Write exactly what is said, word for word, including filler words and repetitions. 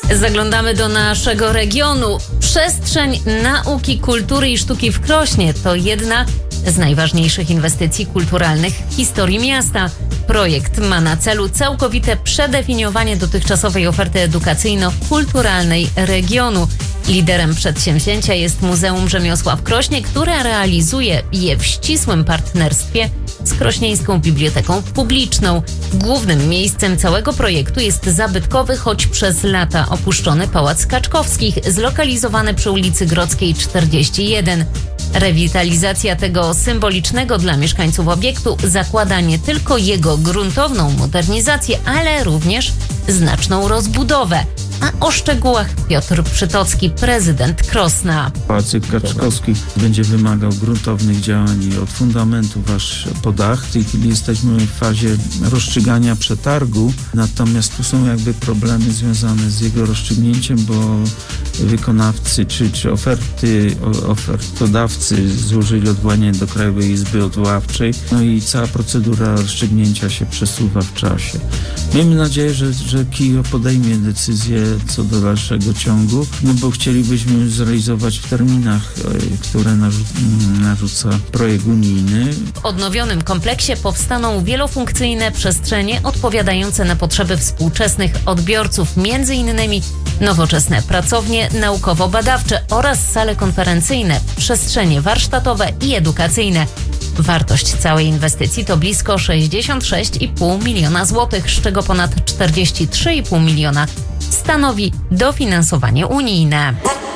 Zaglądamy do naszego regionu. Przestrzeń nauki, kultury i sztuki w Krośnie to jedna z najważniejszych inwestycji kulturalnych w historii miasta. Projekt ma na celu całkowite przedefiniowanie dotychczasowej oferty edukacyjno-kulturalnej regionu. Liderem przedsięwzięcia jest Muzeum Rzemiosła w Krośnie, które realizuje je w ścisłym partnerstwie z Krośnieńską Biblioteką Publiczną. Głównym miejscem całego projektu jest zabytkowy, choć przez lata opuszczony Pałac Kaczkowskich, zlokalizowany przy ulicy Grodzkiej czterdzieści jeden. Rewitalizacja tego symbolicznego dla mieszkańców obiektu zakłada nie tylko jego gruntowną modernizację, ale również znaczną rozbudowę. A o szczegółach Piotr Przytocki, prezydent Krosna. Pałac Kaczkowskich będzie wymagał gruntownych działań od fundamentów aż po dach. W tej chwili jesteśmy w fazie rozstrzygania przetargu, natomiast tu są jakby problemy związane z jego rozstrzygnięciem, bo wykonawcy czy, czy oferty, ofertodawcy złożyli odwołanie do Krajowej Izby Odwoławczej, no i cała procedura rozstrzygnięcia się przesuwa w czasie. Miejmy nadzieję, że, że K I O podejmie decyzję co do dalszego ciągu, no bo chcielibyśmy zrealizować w terminach, które narzu- narzuca projekt unijny. W odnowionym kompleksie powstaną wielofunkcyjne przestrzenie odpowiadające na potrzeby współczesnych odbiorców, między innymi nowoczesne pracownie naukowo-badawcze oraz sale konferencyjne, przestrzenie warsztatowe i edukacyjne. Wartość całej inwestycji to blisko sześćdziesiąt sześć i pół miliona złotych, z czego ponad czterdzieści trzy i pół miliona stanowi dofinansowanie unijne.